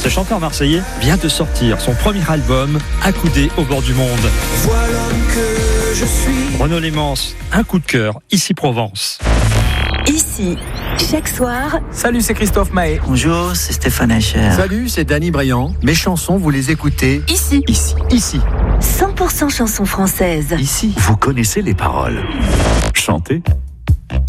Ce chanteur marseillais vient de sortir son premier album, Accoudé au bord du monde. Voilà que je suis. Renaud Lémans, un coup de cœur, ici Provence. Ici, chaque soir. Salut, c'est Christophe Mahé. Bonjour, c'est Stéphane Echer. Salut, c'est Danny Briand. Mes chansons, vous les écoutez Ici. 100% 100% chansons françaises. Ici, vous connaissez les paroles. Chantez